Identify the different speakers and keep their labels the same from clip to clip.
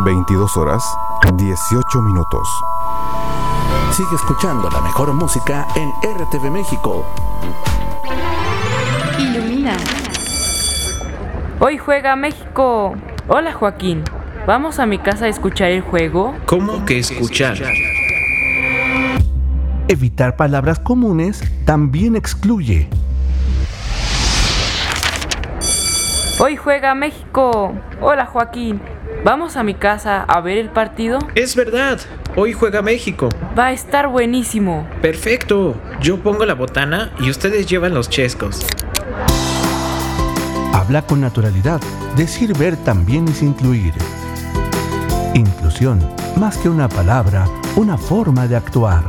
Speaker 1: 22 horas, 18 minutos.
Speaker 2: Sigue escuchando la mejor música en RTV México.
Speaker 3: Ilumina.
Speaker 4: Hoy juega México. Hola, Joaquín. ¿Vamos a mi casa a escuchar el juego?
Speaker 5: ¿Cómo que escuchar?
Speaker 2: Evitar palabras comunes también excluye.
Speaker 4: Hoy juega México. Hola, Joaquín. ¿Vamos a mi casa a ver el partido?
Speaker 5: Es verdad. Hoy juega México.
Speaker 4: Va a estar buenísimo.
Speaker 5: Perfecto. Yo pongo la botana y ustedes llevan los chescos.
Speaker 2: Habla con naturalidad. Decir ver también es incluir. Inclusión, más que una palabra, una forma de actuar.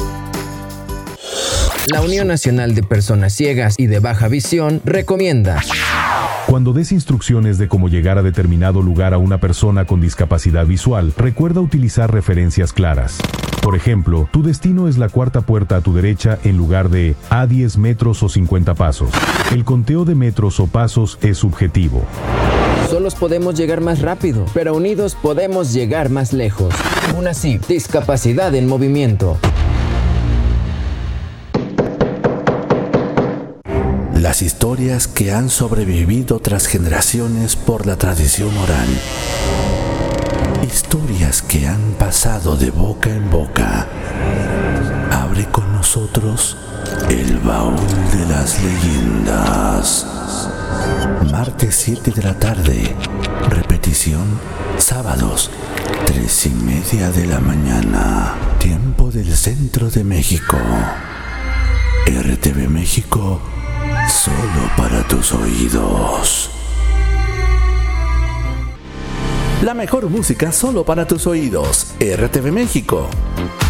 Speaker 6: La Unión Nacional de Personas Ciegas y de Baja Visión recomienda:
Speaker 7: cuando des instrucciones de cómo llegar a determinado lugar a una persona con discapacidad visual, recuerda utilizar referencias claras. Por ejemplo, tu destino es la cuarta puerta a tu derecha en lugar de a 10 metros o 50 pasos. El conteo de metros o pasos es subjetivo.
Speaker 6: Solos podemos llegar más rápido, pero unidos podemos llegar más lejos. UNACYT, discapacidad en movimiento.
Speaker 2: Las historias que han sobrevivido tras generaciones por la tradición oral. Historias que han pasado de boca en boca. Abre con nosotros el baúl de las leyendas. Martes 7 de la tarde. Repetición sábados 3:30 de la mañana. Tiempo del centro de México. RTV México. Solo para tus oídos. La mejor música solo para tus oídos. RTV México.